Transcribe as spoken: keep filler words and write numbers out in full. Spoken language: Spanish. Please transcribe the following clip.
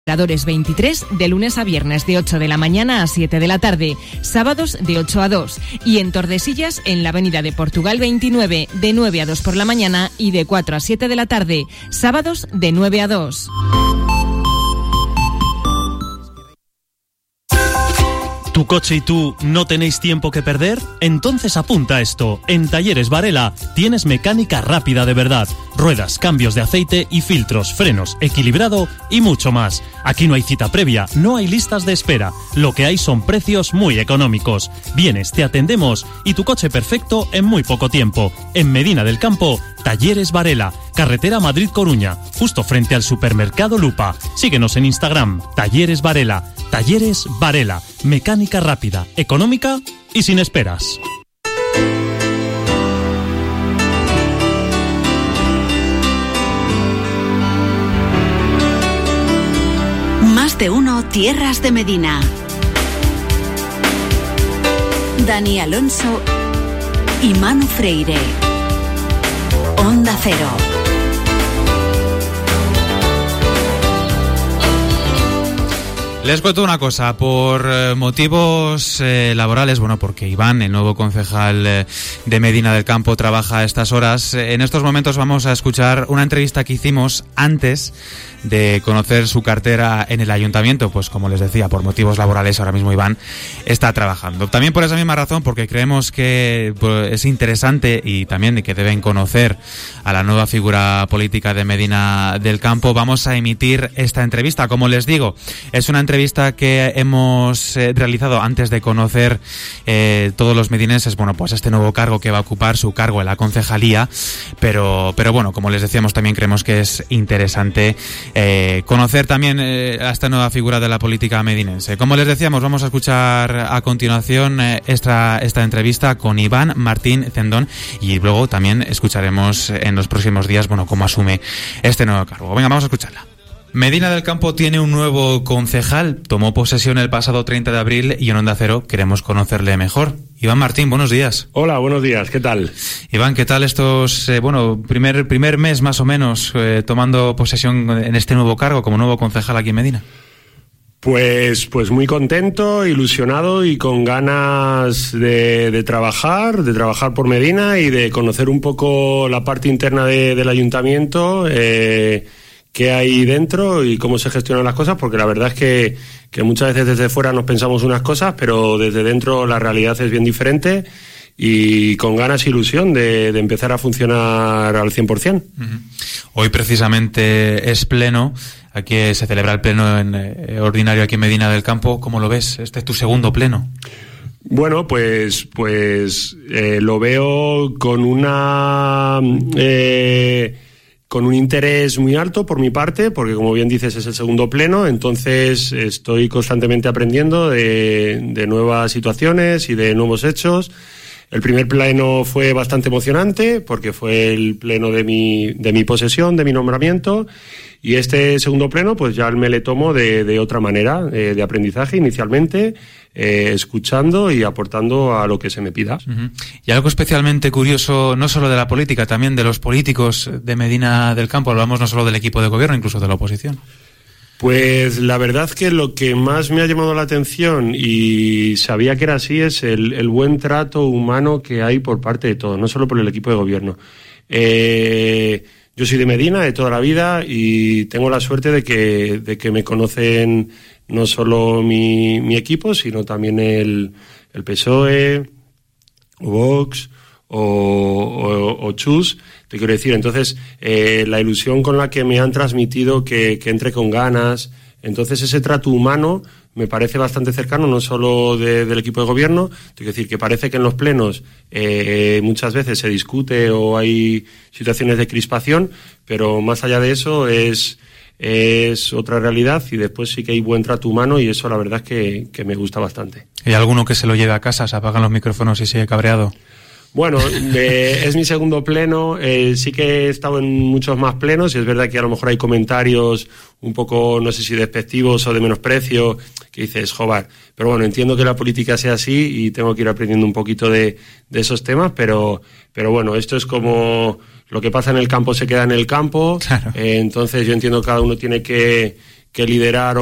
Operadores veintitrés, de lunes a viernes de ocho de la mañana a siete de la tarde, sábados de ocho a dos, y en Tordesillas en la avenida de Portugal veintinueve, de nueve a dos por la mañana y de cuatro a siete de la tarde, sábados de nueve a dos. ¿Tu coche y tú no tenéis tiempo que perder? Entonces apunta a esto. En Talleres Varela tienes mecánica rápida de verdad. Ruedas, cambios de aceite y filtros, frenos, equilibrado y mucho más. Aquí no hay cita previa, no hay listas de espera. Lo que hay son precios muy económicos. Vienes, te atendemos y tu coche perfecto en muy poco tiempo. En Medina del Campo, Talleres Varela, carretera Madrid-Coruña, justo frente al supermercado Lupa. Síguenos en Instagram, Talleres Varela. Talleres Varela, mecánica rápida, económica y sin esperas. Más de uno, Tierras de Medina. Dani Alonso y Manu Freire. Onda Cero. Les cuento una cosa, por eh, motivos eh, laborales, bueno, porque Iván, el nuevo concejal eh, de Medina del Campo, trabaja a estas horas. Eh, en estos momentos vamos a escuchar una entrevista que hicimos antes de conocer su cartera en el ayuntamiento. Pues como les decía, por motivos laborales ahora mismo Iván está trabajando. También por esa misma razón, porque creemos que pues, es interesante y también que deben conocer a la nueva figura política de Medina del Campo, vamos a emitir esta entrevista. Como les digo, es una entrevista que hemos eh, realizado antes de conocer eh, todos los medinenses, bueno, pues este nuevo cargo que va a ocupar, su cargo en la concejalía, pero, pero bueno, como les decíamos, también creemos que es interesante Eh, conocer también eh, a esta nueva figura de la política medinense. Como les decíamos, vamos a escuchar a continuación eh, esta, esta entrevista con Iván Martín Cendón y luego también escucharemos en los próximos días, bueno, cómo asume este nuevo cargo. Venga, vamos a escucharla. Medina del Campo tiene un nuevo concejal, tomó posesión el pasado treinta de abril y en Onda Cero queremos conocerle mejor. Iván Martín, buenos días. Hola, buenos días, ¿qué tal? Iván, ¿qué tal estos, eh, bueno, primer primer mes más o menos eh, tomando posesión en este nuevo cargo como nuevo concejal aquí en Medina? Pues, pues muy contento, ilusionado y con ganas de, de trabajar, de trabajar por Medina y de conocer un poco la parte interna de, del ayuntamiento, eh, qué hay dentro y cómo se gestionan las cosas, porque la verdad es que, que muchas veces desde fuera nos pensamos unas cosas, pero desde dentro la realidad es bien diferente y con ganas e ilusión de, de empezar a funcionar al cien por ciento. Uh-huh. Hoy precisamente es pleno, aquí se celebra el pleno en, eh, ordinario aquí en Medina del Campo. ¿Cómo lo ves? Este es tu segundo pleno. Bueno, pues, pues eh, lo veo con una... Eh, con un interés muy alto por mi parte, porque como bien dices es el segundo pleno, entonces estoy constantemente aprendiendo de, de nuevas situaciones y de nuevos hechos. El primer pleno fue bastante emocionante, porque fue el pleno de mi, de mi posesión, de mi nombramiento, y este segundo pleno pues ya me le tomo de, de otra manera, eh, de aprendizaje inicialmente, eh, escuchando y aportando a lo que se me pida. Uh-huh. Y algo especialmente curioso, no solo de la política, también de los políticos de Medina del Campo, hablamos no solo del equipo de gobierno, incluso de la oposición. Pues la verdad que lo que más me ha llamado la atención, y sabía que era así, es el, el buen trato humano que hay por parte de todos, no solo por el equipo de gobierno. Eh... Yo soy de Medina de toda la vida y tengo la suerte de que, de que me conocen no solo mi, mi equipo, sino también el, el P S O E, o Vox, o, o, o Chus, te quiero decir. Entonces, eh, la ilusión con la que me han transmitido que, que entre con ganas, entonces ese trato humano me parece bastante cercano, no solo de, del equipo de gobierno, es decir, que parece que en los plenos eh, muchas veces se discute o hay situaciones de crispación, pero más allá de eso es, es otra realidad y después sí que hay buen trato humano y eso la verdad es que, que me gusta bastante. ¿Hay alguno que se lo lleve a casa, se apagan los micrófonos y sigue cabreado? Bueno, eh, es mi segundo pleno, eh, sí que he estado en muchos más plenos y es verdad que a lo mejor hay comentarios un poco, no sé si despectivos o de menosprecio, que dices, joder, pero bueno, entiendo que la política sea así y tengo que ir aprendiendo un poquito de, de esos temas, pero, pero bueno, esto es como lo que pasa en el campo se queda en el campo, claro. eh, entonces yo entiendo que cada uno tiene que, que liderar